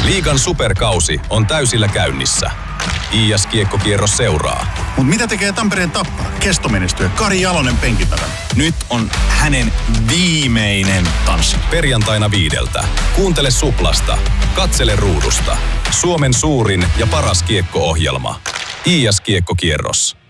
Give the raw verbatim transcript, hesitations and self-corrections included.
Liigan superkausi on täysillä käynnissä. I S Kiekkokierros seuraa. Mut mitä tekee Tampereen Tappara? Kestomenestyjä Kari Jalonen penkin takana. Nyt on hänen viimeinen tanssi. Perjantaina viideltä. Kuuntele Suplasta. Katsele ruudusta. Suomen suurin ja paras kiekko-ohjelma. I S Kiekkokierros.